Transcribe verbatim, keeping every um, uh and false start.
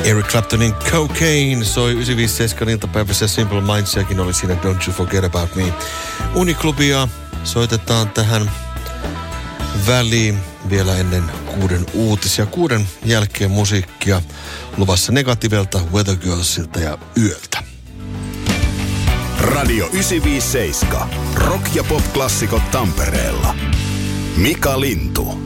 Eric Claptonin Cocaine soi yhdeksänsataaviisikymmentäseitsemän iltapäivässä. Simple Mindsiakin oli siinä Don't You Forget About Me. Uniklubia soitetaan tähän väliin vielä ennen kuuden uutisia. Kuuden jälkeen musiikkia luvassa Negativelta, Weather Girlsilta ja Yöltä. Radio yhdeksänsataaviisikymmentäseitsemän. Rock- ja pop-klassikot Tampereella. Mika Lintu.